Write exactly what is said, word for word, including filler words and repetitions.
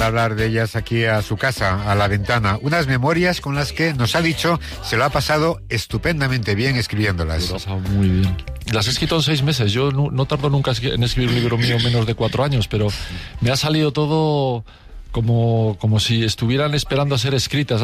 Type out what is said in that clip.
hablar de ellas aquí a su casa, a la ventana. Unas memorias con las que nos ha dicho se lo ha pasado estupendamente bien escribiéndolas. Lo he pasado muy bien. Las he escrito en seis meses. Yo no, no tardo nunca en escribir un libro mío menos de cuatro años, pero me ha salido todo como, como si estuvieran esperando a ser escritas.